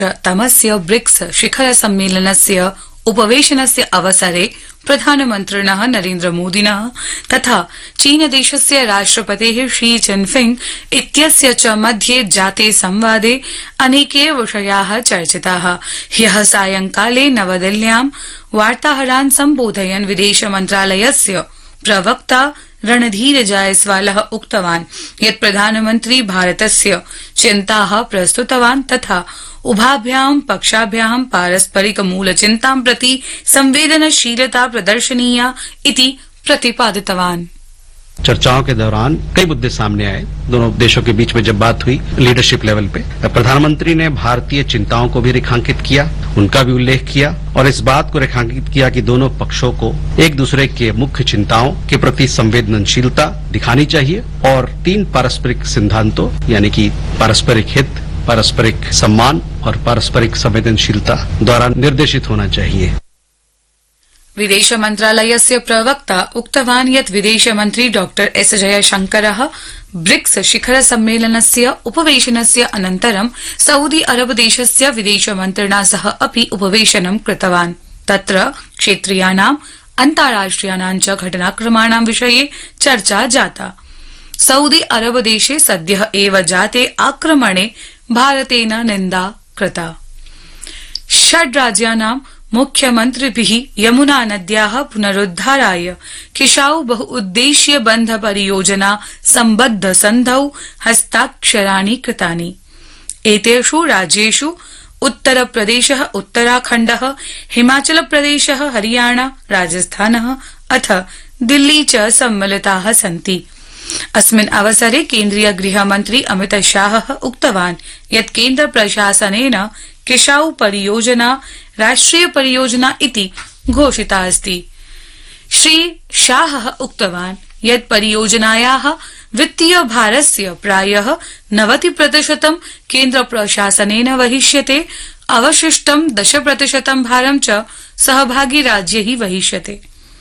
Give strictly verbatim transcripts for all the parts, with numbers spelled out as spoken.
तमस्य BRICS शिखर सम्मेलनस्य उपवेशनस्य अवसरे प्रधानमन्त्रिणः नरेन्द्रमोदिनः तथा चीनदेशस्य राष्ट्रपतेः शी जिनफिंग इत्यस्य च मध्ये जाते संवादे अनेके विषयाः चर्चिताः। ह्यः सायंकाले नवदिल्ल्यां वार्ताहरान् सम्बोधयन् विदेश मन्त्रालयस्य प्रवक्ता रणधीर जायसवालः उक्तवान् यत् प्रधानमन्त्री भारतस्य चिन्ताः प्रस्तुतवान् तथा उभाभ्यां पक्षाभ्यां पारस्परिक मूलचिन्तां प्रति संवेदनशीलता प्रदर्शनीया इति प्रतिपादितवान्। चर्चाओं के दौरान कई मुद्दे सामने आए। दोनों देशों के बीच में जब बात हुई लीडरशिप लेवल पे, प्रधानमंत्री ने भारतीय चिंताओं को भी रेखांकित किया, उनका भी उल्लेख किया और इस बात को रेखांकित किया कि दोनों पक्षों को एक दूसरे के मुख्य चिंताओं के प्रति संवेदनशीलता दिखानी चाहिए और तीन पारस्परिक सिद्धांतों यानी कि पारस्परिक हित, पारस्परिक सम्मान और पारस्परिक संवेदनशीलता द्वारा निर्देशित होना चाहिए। विदेश मन्त्रालयस्य प्रवक्ता उक्तवान् यत् विदेशमन्त्री डॉक्टर एस जयशंकरः ब्रिक्स शिखर सम्मेलनस्य उपवेशनस्य अनन्तरं सऊदी अरब देशस्य विदेशमन्त्रिणा सह अपि उपवेशनं कृतवान्। तत्र क्षेत्रीयानाम् अन्ताराष्ट्रियाणां च घटनाक्रमाणां विषये चर्चा जाता। सऊदी अरब देशे सद्यः एव जाते आक्रमणे भारतेन निन्दा कृता। षड् राज्यानां मुख्यमन्त्रिभिः यमुना नद्याः पुनरुद्धाराय किशाउ बहुउद्देश्य बन्ध परियोजना सम्बद्ध सन्धौ हस्ताक्षराणि कृतानि। एतेषु राज्येषु उत्तरप्रदेशः, उत्तराखण्डः, हिमाचलप्रदेशः, हरियाणा, राजस्थानः अथ दिल्ली च सम्मिलिताः सन्ति। अस्मिन् अवसरे केन्द्रीय गृहमन्त्री अमित शाहः उक्तवान् यत् केन्द्र प्रशासनेन किशाउ परियोजना राष्ट्रिय परियोजना इति घोषिता अस्ति। श्री शाहः उक्तवान् यत् परियोजनायाः वित्तीय भारस्य प्रायः नवति प्रतिशतं केन्द्र प्रशासनेन वहिष्यते, अवशिष्टं दश प्रतिशतं भारं च सहभागी राज्यैः वहिष्यते।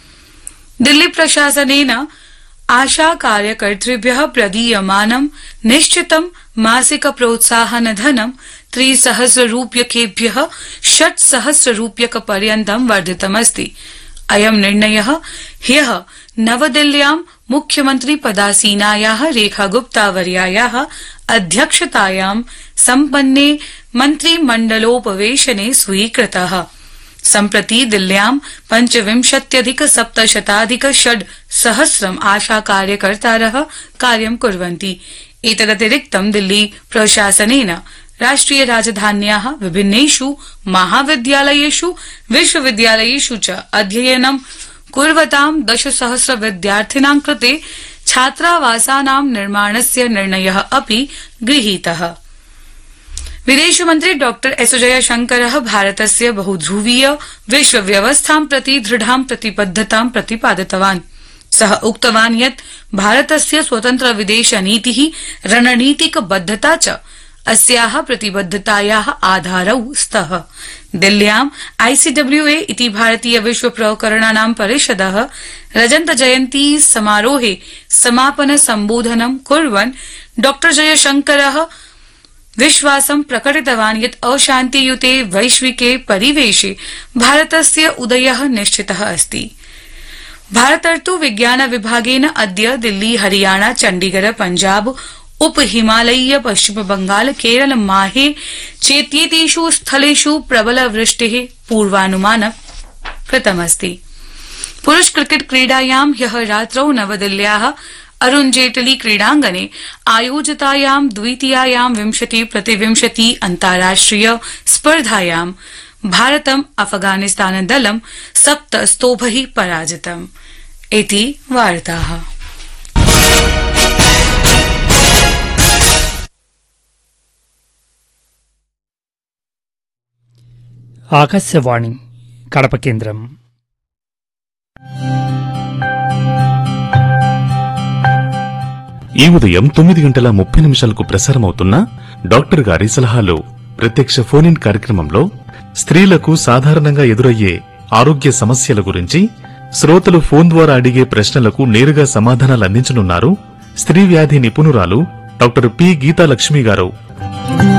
दिल्ली प्रशासनेन आशा कार्यकर्तृभ्यः प्रदीयमानं निश्चितं मासिक प्रोत्साहन धनं त्रिसहस्र रूप्यकेभ्यः षट्सहस्र रूप्यक पर्यन्तं वर्धितमस्ति। अयं निर्णयः ह्यः नवदिल्ल्यां मुख्यमन्त्री पदासीनायाः रेखा गुप्तावर्यायाः अध्यक्षतायां सम्पन्ने मन्त्रिमण्डलोपवेशने स्वीकृतः। सम्प्रति दिल्ल्यां पञ्चविंशत्यधिक सप्तशताधिक षड् सहस्रम् आशा कार्यकर्तारः कार्यं कुर्वन्ति। एतदतिरिक्तं दिल्ली प्रशासनेन राष्ट्रिय राजधान्याः विभिन्नेषु महाविद्यालयेषु विश्वविद्यालयेषु च अध्ययनं कुर्वतां दशसहस्र विद्यार्थिनां कृते छात्रावासानां निर्माणस्य निर्णयः अपि गृहीतः। विदेशमन्त्री डॉक्टर एस जयशंकरः भारतस्य बहुध्रुवीय विश्वव्यवस्थां प्रति दृढां प्रतिबद्धतां प्रतिपादितवान्। सः उक्तवान् यत् भारतस्य स्वतन्त्र विदेश नीतिः रणनीतिक बद्धता च अस्याः प्रतिबद्धतायाः आधारौ स्तः। दिल्ल्यां आईसीडब्ल्यूए इति भारतीय विश्व प्रकरणानां परिषदः रजत जयन्ती समारोहे समापन सम्बोधनं कुर्वन् डॉक्टर जयशंकरः विश्वासं प्रकटितवान् यत् अशान्तियुते वैश्विके परिवेशे भारतस्य उदयः निश्चितः अस्ति। भारतर्तु विज्ञान विभागेन अद्य दिल्ली, हरियाणा, चण्डीगढ़, पञ्जाब, उप हिमालयीय, पश्चिम बंगाल, केरल, माहे चेत्येतेषु स्थलेषु प्रबल वृष्टेः पूर्वानुमानं कृतमस्ति। पुरुष क्रिकेट क्रीडायां ह्यः रात्रौ नवदिल्ल्याः अरुण जेटली क्रीडांगणे आयोजितायां द्वितीयायां विंशति प्रतिविंशति अन्ताराष्ट्रिय स्पर्धायां भारतम् अफगानिस्तान दलं सप्त स्तोभैः पराजितम्। इति वार्ताः। ఆకాశవాణి కడప కేంద్రం. ఈ ఉదయం తొమ్మిది గంటల ముప్పై నిమిషాలకు ప్రసారమవుతున్న డాక్టర్ గారి సలహాలు ప్రత్యక్ష ఫోన్ ఇన్ కార్యక్రమంలో స్త్రీలకు సాధారణంగా ఎదురయ్యే ఆరోగ్య సమస్యల గురించి శ్రోతలు ఫోన్ ద్వారా అడిగే ప్రశ్నలకు నేరుగా సమాధానాలు అందించనున్నారు స్త్రీ వ్యాధి నిపుణురాలు డాక్టర్ పి గీతాలక్ష్మి గారు.